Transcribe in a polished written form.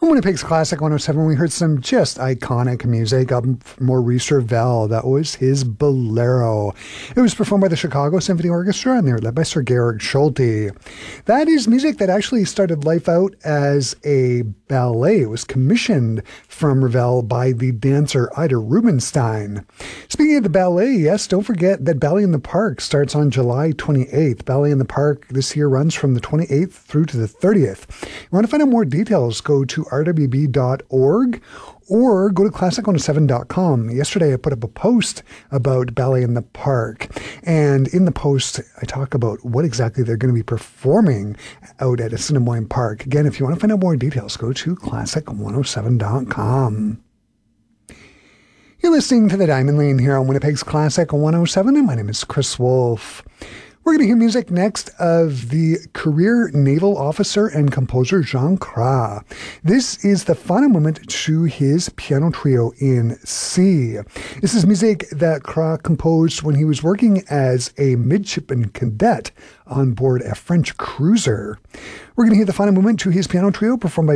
On Winnipeg's Classic 107, we heard some just iconic music up from Maurice Ravel. That was his Bolero. It was performed by the Chicago Symphony Orchestra, and they were led by Sir Georg Solti. That is music that actually started life out as a ballet. It was commissioned from Ravel by the dancer Ida Rubinstein. Speaking of the ballet, yes, don't forget that Ballet in the Park starts on July 28th. Ballet in the Park this year runs from the 28th through to the 30th. If you want to find out more details, go to rwb.org or go to classic107.com. Yesterday I put up a post about Ballet in the Park, and in the post I talk about what exactly they're going to be performing out at Assiniboine Park. Again, if you want to find out more details, go to classic107.com. You're listening to The Diamond Lane here on Winnipeg's Classic 107, and my name is Chris Wolf. We're going to hear music next of the career naval officer and composer Jean Cras. This is the final movement to his piano trio in C. This is music that Cras composed when he was working as a midshipman cadet on board a French cruiser. We're going to hear the final movement to his piano trio performed by